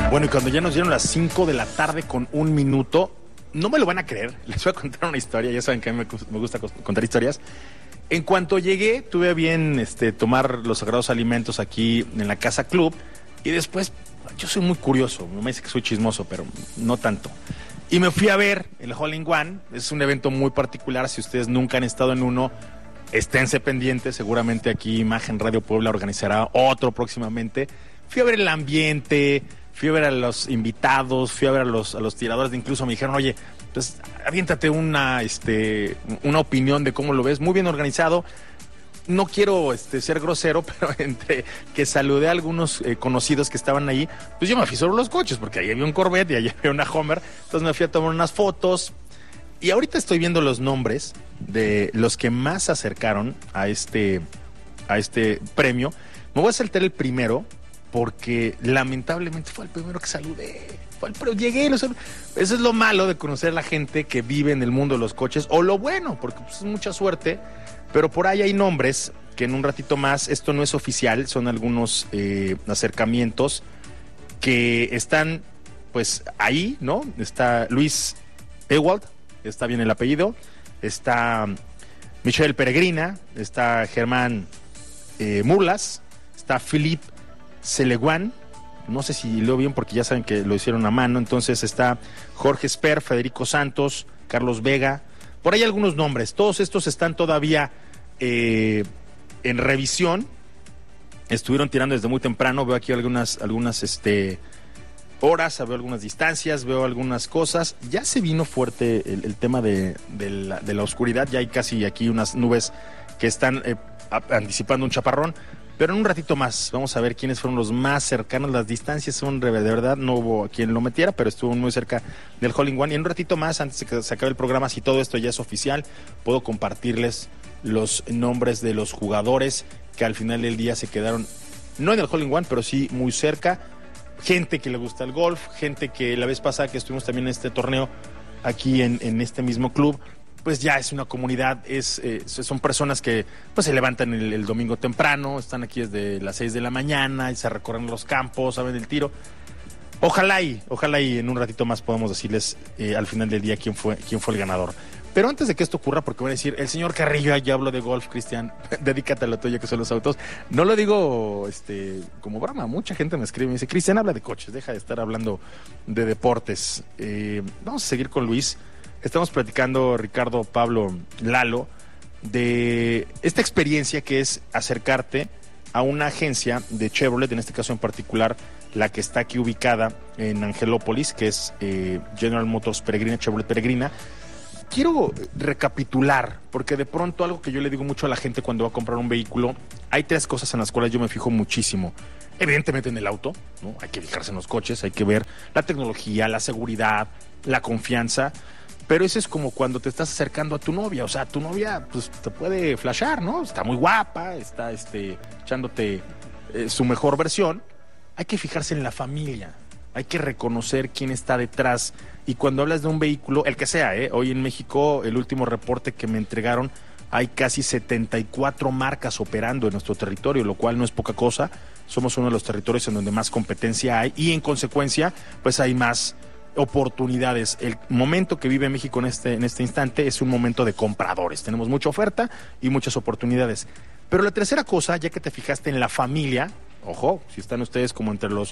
Bueno, y cuando ya nos dieron las 5 de la tarde con 1 minuto, no me lo van a creer, les voy a contar una historia, ya saben que a mí me gusta contar historias. En cuanto llegué, tuve a bien tomar los sagrados alimentos aquí en la Casa Club, y después, yo soy muy curioso, me dice que soy chismoso, pero no tanto. Y me fui a ver el Hole in One, es un evento muy particular, si ustedes nunca han estado en uno, esténse pendientes, seguramente aquí Imagen Radio Puebla organizará otro próximamente. Fui a ver el ambiente, fui a ver a los invitados, fui a ver a los tiradores, incluso me dijeron, oye, pues aviéntate una opinión de cómo lo ves, muy bien organizado. No quiero ser grosero, pero entre que saludé a algunos conocidos que estaban ahí, pues yo me fui sobre los coches, porque ahí había un Corvette y allá había una Hummer, entonces me fui a tomar unas fotos. Y ahorita estoy viendo los nombres de los que más se acercaron a este premio. Me voy a saltar el primero, porque lamentablemente fue el primero que saludé. Llegué y lo saludé. Eso es lo malo de conocer a la gente que vive en el mundo de los coches, o lo bueno, porque pues, es mucha suerte. Pero por ahí hay nombres que en un ratito más, esto no es oficial, son algunos acercamientos que están pues ahí, ¿no? Está Luis Ewald, está bien el apellido, está Michelle Peregrina, está Germán Murlas, está Philippe Seleguán, no sé si leo bien porque ya saben que lo hicieron a mano, entonces está Jorge Esper, Federico Santos, Carlos Vega, por ahí algunos nombres, todos estos están todavía en revisión, estuvieron tirando desde muy temprano, veo aquí algunas horas, veo algunas distancias, veo algunas cosas, ya se vino fuerte el tema de la oscuridad, ya hay casi aquí unas nubes que están anticipando un chaparrón. Pero en un ratito más, vamos a ver quiénes fueron los más cercanos. Las distancias son de verdad, no hubo quien lo metiera, pero estuvo muy cerca del Hole in One. Y en un ratito más, antes de que se acabe el programa, si todo esto ya es oficial, puedo compartirles los nombres de los jugadores que al final del día se quedaron, no en el Hole in One, pero sí muy cerca. Gente que le gusta el golf, gente que la vez pasada que estuvimos también en este torneo, aquí en este mismo club, pues ya es una comunidad, son personas que pues se levantan el domingo temprano, están aquí desde las 6 de la mañana y se recorren los campos, saben el tiro. Ojalá y en un ratito más podamos decirles al final del día quién fue el ganador. Pero antes de que esto ocurra, porque voy a decir, el señor Carrillo, ya hablo de golf, Cristian, dedícate a lo tuyo que son los autos. No lo digo como broma, mucha gente me escribe y me dice, Cristian, habla de coches, deja de estar hablando de deportes. Vamos a seguir con Luis. Estamos platicando, Ricardo, Pablo, Lalo, de esta experiencia que es acercarte a una agencia de Chevrolet, en este caso en particular, la que está aquí ubicada en Angelópolis, que es General Motors Peregrina, Chevrolet Peregrina. Quiero recapitular, porque de pronto algo que yo le digo mucho a la gente cuando va a comprar un vehículo, hay 3 cosas en las cuales yo me fijo muchísimo. Evidentemente en el auto, ¿no? Hay que fijarse en los coches, hay que ver la tecnología, la seguridad, la confianza. Pero eso es como cuando te estás acercando a tu novia, o sea, tu novia pues te puede flashear, ¿no? Está muy guapa, está echándote su mejor versión. Hay que fijarse en la familia, hay que reconocer quién está detrás. Y cuando hablas de un vehículo, el que sea, hoy en México, el último reporte que me entregaron, hay casi 74 marcas operando en nuestro territorio, lo cual no es poca cosa. Somos uno de los territorios en donde más competencia hay y en consecuencia, pues hay más oportunidades. El momento que vive México en este instante es un momento de compradores. Tenemos mucha oferta y muchas oportunidades. Pero la tercera cosa, ya que te fijaste en la familia, ojo, si están ustedes como entre los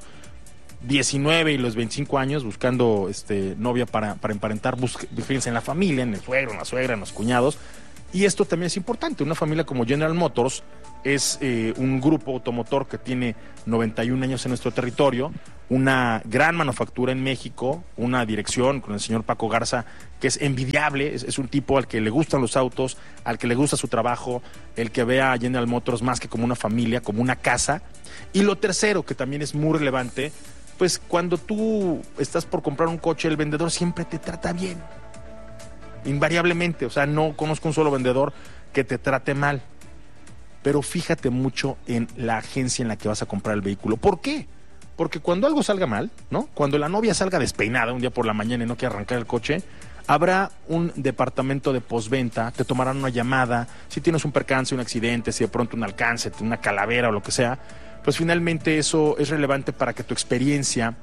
19 y los 25 años buscando novia para emparentar, fíjense en la familia, en el suegro, en la suegra, en los cuñados. Y esto también es importante. Una familia como General Motors es un grupo automotor que tiene 91 años en nuestro territorio, una gran manufactura en México, una dirección con el señor Paco Garza que es envidiable, es un tipo al que le gustan los autos, al que le gusta su trabajo, el que ve a General Motors más que como una familia, como una casa. Y lo tercero, que también es muy relevante, pues cuando tú estás por comprar un coche, el vendedor siempre te trata bien, invariablemente. O sea, no conozco un solo vendedor que te trate mal. Pero fíjate mucho en la agencia en la que vas a comprar el vehículo. ¿Por qué? Porque cuando algo salga mal, ¿no? Cuando la novia salga despeinada un día por la mañana y no quiera arrancar el coche, habrá un departamento de postventa, te tomarán una llamada, si tienes un percance, un accidente, si de pronto un alcance, una calavera o lo que sea, pues finalmente eso es relevante para que tu experiencia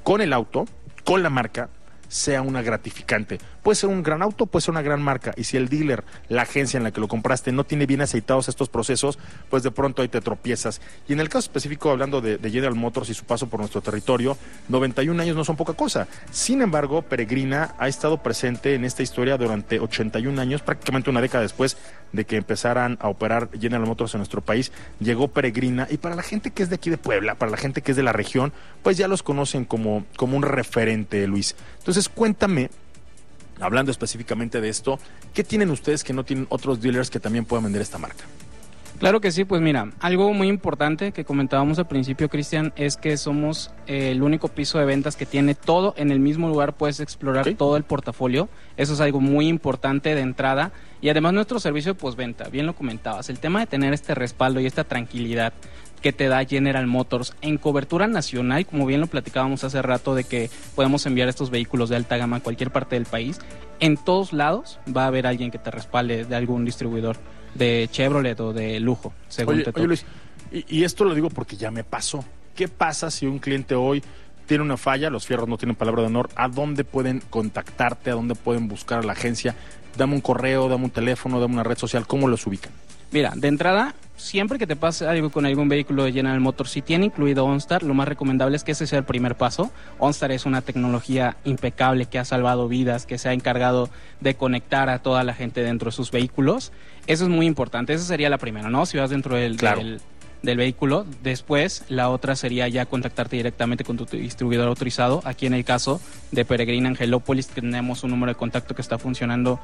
con el auto, con la marca, sea una gratificante. Puede ser un gran auto, puede ser una gran marca, y si el dealer, la agencia en la que lo compraste, no tiene bien aceitados estos procesos, pues de pronto ahí te tropiezas. Y en el caso específico, hablando de General Motors y su paso por nuestro territorio, 91 años no son poca cosa. Sin embargo, Peregrina ha estado presente en esta historia durante 81 años, prácticamente una década después de que empezaran a operar General Motors en nuestro país, llegó Peregrina, y para la gente que es de aquí de Puebla, para la gente que es de la región, pues ya los conocen como un referente, Luis. Entonces, cuéntame, hablando específicamente de esto, ¿qué tienen ustedes que no tienen otros dealers que también puedan vender esta marca? Claro que sí, pues mira, algo muy importante que comentábamos al principio, Cristian, es que somos el único piso de ventas que tiene todo en el mismo lugar, puedes explorar todo el portafolio, eso es algo muy importante de entrada, y además nuestro servicio de postventa, bien lo comentabas, el tema de tener este respaldo y esta tranquilidad que te da General Motors en cobertura nacional, como bien lo platicábamos hace rato, de que podemos enviar estos vehículos de alta gama a cualquier parte del país. En todos lados va a haber alguien que te respalde de algún distribuidor de Chevrolet o de lujo, según te toque. Oye Luis, y esto lo digo porque ya me pasó. ¿Qué pasa si un cliente hoy tiene una falla? Los fierros no tienen palabra de honor. ¿A dónde pueden contactarte? ¿A dónde pueden buscar a la agencia? Dame un correo, dame un teléfono, dame una red social. ¿Cómo los ubican? Mira, de entrada, siempre que te pase algo con algún vehículo de General Motors, si tiene incluido OnStar, lo más recomendable es que ese sea el primer paso. OnStar es una tecnología impecable que ha salvado vidas, que se ha encargado de conectar a toda la gente dentro de sus vehículos. Eso es muy importante, esa sería la primera, ¿no? Si vas dentro del vehículo. Después, la otra sería ya contactarte directamente con tu distribuidor autorizado. Aquí en el caso de Peregrina Angelópolis tenemos un número de contacto que está funcionando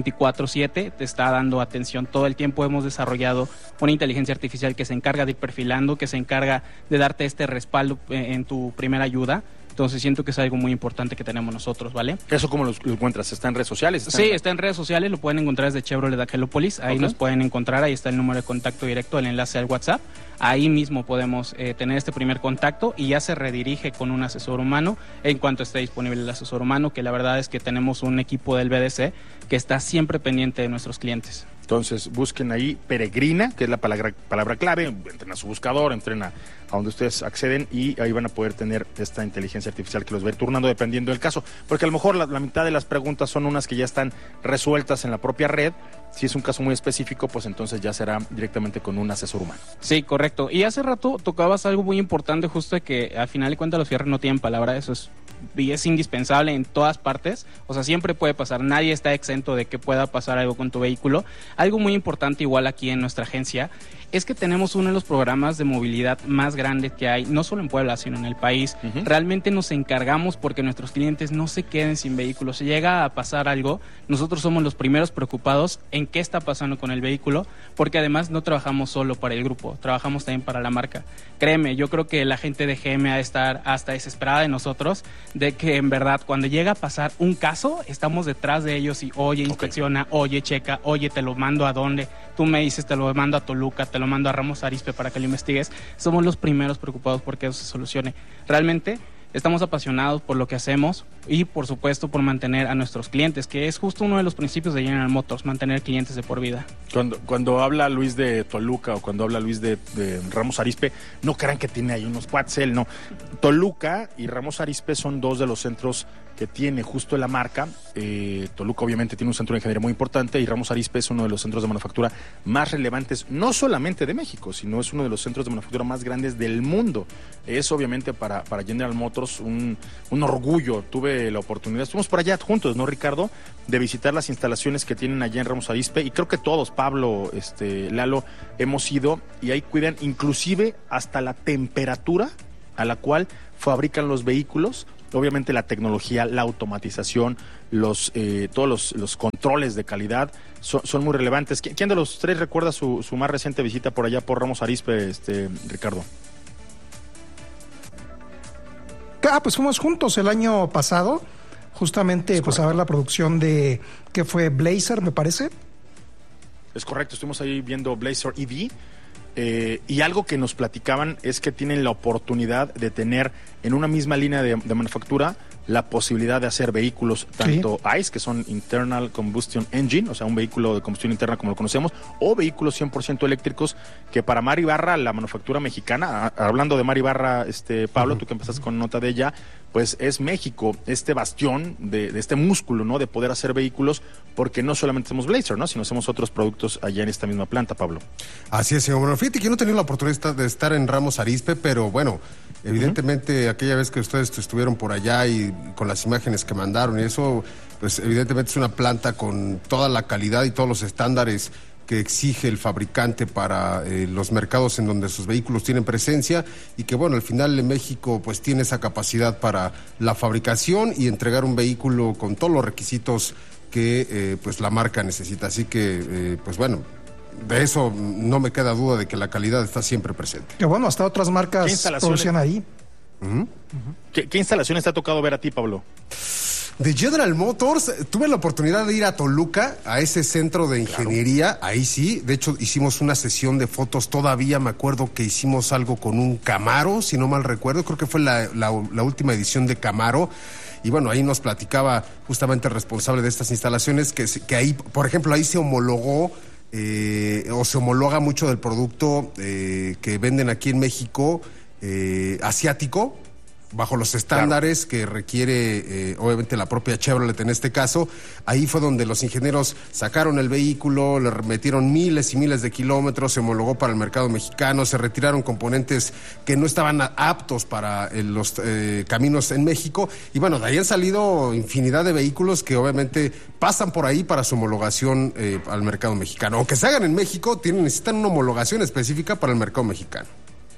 24/7, te está dando atención todo el tiempo. Hemos desarrollado una inteligencia artificial que se encarga de ir perfilando, que se encarga de darte este respaldo en tu primera ayuda. Entonces siento que es algo muy importante que tenemos nosotros, ¿vale? ¿Eso cómo lo encuentras? ¿Está en redes sociales? Sí, está en redes sociales, lo pueden encontrar desde Chevrolet Angelópolis, ahí nos pueden encontrar, ahí está el número de contacto directo, el enlace al WhatsApp, ahí mismo podemos tener este primer contacto y ya se redirige con un asesor humano en cuanto esté disponible el asesor humano, que la verdad es que tenemos un equipo del BDC que está siempre pendiente de nuestros clientes. Entonces busquen ahí Peregrina, que es la palabra clave, entren a su buscador, entren a donde ustedes acceden y ahí van a poder tener esta inteligencia artificial que los va a ir turnando dependiendo del caso, porque a lo mejor la mitad de las preguntas son unas que ya están resueltas en la propia red. Si es un caso muy específico, pues entonces ya será directamente con un asesor humano. Sí, correcto. Y hace rato tocabas algo muy importante, justo de que al final de cuentas los fierros no tienen palabra, eso es indispensable en todas partes, o sea, siempre puede pasar, nadie está exento de que pueda pasar algo con tu vehículo. Algo muy importante igual aquí en nuestra agencia es que tenemos uno de los programas de movilidad más grandes que hay, no solo en Puebla, sino en el país. Realmente nos encargamos porque nuestros clientes no se queden sin vehículos. Si llega a pasar algo, nosotros somos los primeros preocupados en qué está pasando con el vehículo, porque además no trabajamos solo para el grupo, trabajamos también para la marca. Créeme, yo creo que la gente de GM ha de estar hasta desesperada de nosotros, de que en verdad cuando llega a pasar un caso, estamos detrás de ellos y oye, inspecciona, oye, checa, oye, te lo mando a dónde, tú me dices, te lo mando a Toluca, te lo mando a Ramos Arizpe para que lo investigues. Somos los primeros preocupados porque eso se solucione. Realmente estamos apasionados por lo que hacemos y por supuesto por mantener a nuestros clientes, que es justo uno de los principios de General Motors, mantener clientes de por vida. Cuando habla Luis de Toluca o cuando habla Luis de Ramos Arizpe, no crean que tiene ahí unos Quetzal, no. Toluca y Ramos Arizpe son dos de los centros que tiene justo la marca. Toluca obviamente tiene un centro de ingeniería muy importante y Ramos Arizpe es uno de los centros de manufactura más relevantes, no solamente de México, sino es uno de los centros de manufactura más grandes del mundo. Es obviamente para General Motors un orgullo. Tuve la oportunidad, estuvimos por allá juntos, ¿no, Ricardo?, de visitar las instalaciones que tienen allá en Ramos Arizpe, y creo que todos, Pablo, Lalo, hemos ido, y ahí cuidan inclusive hasta la temperatura a la cual fabrican los vehículos. Obviamente la tecnología, la automatización, todos los controles de calidad son muy relevantes. ¿Quién de los tres recuerda su más reciente visita por allá por Ramos Arizpe, Ricardo? Pues fuimos juntos el año pasado, justamente pues a ver la producción de, ¿qué fue? Blazer, me parece. Es correcto, estuvimos ahí viendo Blazer EV. Y algo que nos platicaban es que tienen la oportunidad de tener en una misma línea de manufactura la posibilidad de hacer vehículos tanto ICE, que son Internal Combustion Engine, o sea, un vehículo de combustión interna como lo conocemos, o vehículos 100% eléctricos, que para Mar Ibarra, la manufactura mexicana, hablando de Mar Ibarra, Pablo, tú que empezaste con nota de ella, pues es México, este bastión de este músculo, ¿no? De poder hacer vehículos, porque no solamente hacemos Blazer, ¿no? Sino hacemos otros productos allá en esta misma planta, Pablo. Así es, señor. Bueno, fíjate que yo no he tenido la oportunidad de estar en Ramos Arizpe, pero bueno, evidentemente aquella vez que ustedes estuvieron por allá y con las imágenes que mandaron y eso, pues evidentemente es una planta con toda la calidad y todos los estándares que exige el fabricante para los mercados en donde sus vehículos tienen presencia, y que bueno, al final en México pues tiene esa capacidad para la fabricación y entregar un vehículo con todos los requisitos que pues la marca necesita. Así que pues bueno, de eso no me queda duda de que la calidad está siempre presente. Que bueno, hasta otras marcas producen ahí. ¿Qué instalaciones te ha tocado ver a ti, Pablo? De General Motors, tuve la oportunidad de ir a Toluca, a ese centro de ingeniería, ahí sí, de hecho hicimos una sesión de fotos, todavía me acuerdo que hicimos algo con un Camaro, si no mal recuerdo, creo que fue la última edición de Camaro, y bueno, ahí nos platicaba justamente el responsable de estas instalaciones, que ahí, por ejemplo, ahí se homologó, o se homologa mucho del producto que venden aquí en México, asiático, bajo los estándares que requiere obviamente la propia Chevrolet en este caso. Ahí fue donde los ingenieros sacaron el vehículo, le metieron miles y miles de kilómetros, se homologó para el mercado mexicano, se retiraron componentes que no estaban aptos para los caminos en México, y bueno, de ahí han salido infinidad de vehículos que obviamente pasan por ahí para su homologación al mercado mexicano, o que se hagan en México, necesitan una homologación específica para el mercado mexicano.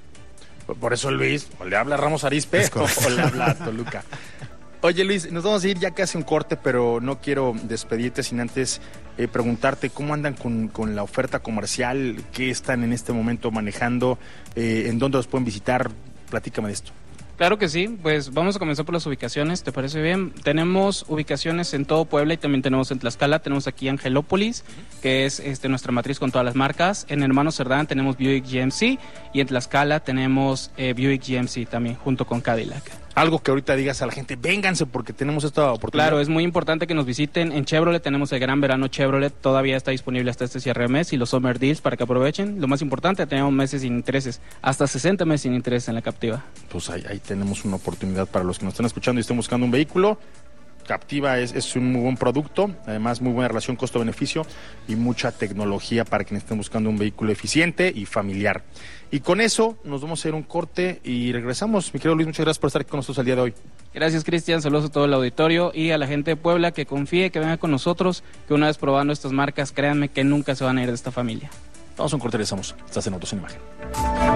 Por eso, Luis, o le habla a Ramos Arizpe o le habla a Toluca. Oye, Luis, nos vamos a ir ya casi un corte, pero no quiero despedirte sin antes preguntarte cómo andan con la oferta comercial, qué están en este momento manejando, en dónde los pueden visitar. Platícame de esto. Claro que sí, pues vamos a comenzar por las ubicaciones, ¿te parece bien? Tenemos ubicaciones en todo Puebla y también tenemos en Tlaxcala, tenemos aquí Angelópolis, que es nuestra matriz con todas las marcas. En Hermanos Cerdán tenemos Buick GMC y en Tlaxcala tenemos Buick GMC también, junto con Cadillac. Algo que ahorita digas a la gente, vénganse porque tenemos esta oportunidad. Claro, es muy importante que nos visiten. En Chevrolet tenemos el Gran Verano Chevrolet, todavía está disponible hasta este cierre de mes, y los Summer Deals para que aprovechen. Lo más importante, tenemos meses sin intereses, hasta 60 meses sin intereses en la Captiva. Pues ahí tenemos una oportunidad para los que nos están escuchando y estén buscando un vehículo. Captiva es un muy buen producto, además muy buena relación costo-beneficio y mucha tecnología para quienes estén buscando un vehículo eficiente y familiar. Y con eso nos vamos a hacer un corte y regresamos. Mi querido Luis, muchas gracias por estar aquí con nosotros el día de hoy. Gracias, Cristian, saludos a todo el auditorio y a la gente de Puebla que confíe, que venga con nosotros, que una vez probando estas marcas, créanme que nunca se van a ir de esta familia. Vamos a un corte y regresamos. Estás en Autos en Imagen.